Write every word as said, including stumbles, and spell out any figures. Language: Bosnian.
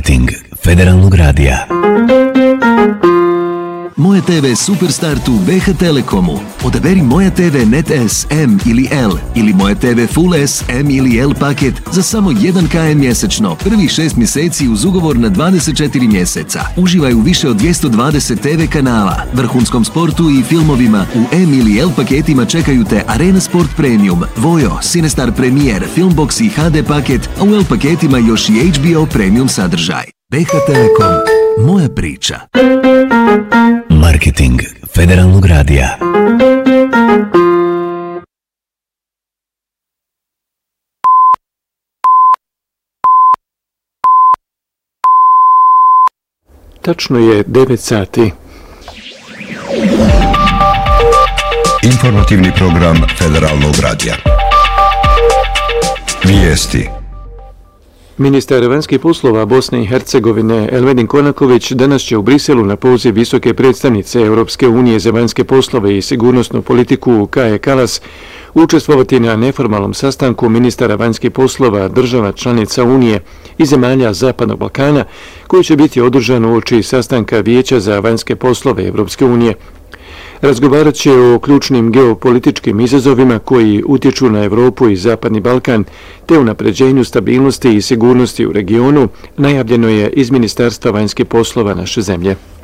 Marketing Federalnog radija. Moja te ve Superstart u be ha Telekomu. Odaberi Moja te ve Net S, M ili L ili Moja te ve Full S, M ili L paket za samo jedan kilometar mjesečno. Prvih šest mjeseci uz ugovor na dvadeset četiri mjeseca. Uživaj u više od dvjesto dvadeset te ve kanala, vrhunskom sportu i filmovima. U M ili L paketima čekaju te Arena Sport Premium, Vojo, Cinestar Premier, Filmbox i ha de paket, a u L paketima još i H B O Premium sadržaj. be ha Telekom. Moja priča. Marketing Federalnog radija. Tačno je devet sati. Informativni program Federalnog radija. Vijesti. Ministar vanjskih poslova Bosne i Hercegovine Elvedin Konaković danas će u Briselu na poziv visoke predstavnice Europske unije za vanjske poslove i sigurnosnu politiku Kaje Kalas učestvovati na neformalnom sastanku ministara vanjskih poslova država članica Unije i zemalja Zapadnog Balkana, koji će biti održan uoči sastanka Vijeća za vanjske poslove Europske unije. Razgovarat će o ključnim geopolitičkim izazovima koji utječu na Europu i Zapadni Balkan, te unapređenju stabilnosti i sigurnosti u regionu, najavljeno je iz Ministarstva vanjskih poslova naše zemlje.